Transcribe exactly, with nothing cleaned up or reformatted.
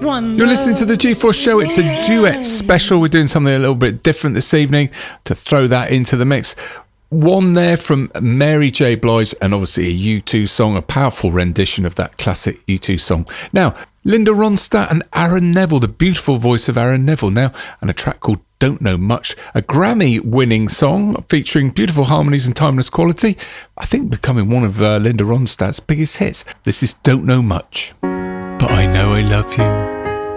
One You're listening to the G Force Show. It's a duet special. We're doing something a little bit different this evening to throw that into the mix. One there from Mary J. Blige, and obviously a U two song, a powerful rendition of that classic U two song. Now, Linda Ronstadt and Aaron Neville, the beautiful voice of Aaron Neville now, and a track called Don't Know Much, a Grammy-winning song featuring beautiful harmonies and timeless quality. I think becoming one of uh, Linda Ronstadt's biggest hits. This is Don't Know Much. But I know I love you.